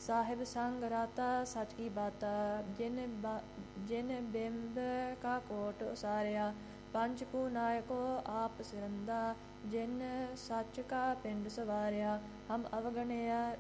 ਸਾਹਿਬ ਸੰਗ ਰਾਤਾ ਸੱਚ ਕੀ ਬਾਤਾ। ਜਿਨ ਬਿੰਬ ਕਾ ਕੋਟ ਉਸਾਰਿਆ, ਪੰਚ ਕੂ ਨਾਇਕੋ ਆਪ ਸਿਰੰਦਾ। ਜਿਨ ਸੱਚ ਕਾ ਪਿੰਡ ਸਵਾਰਿਆ, ਹਮ ਅਵਗਣਿਆ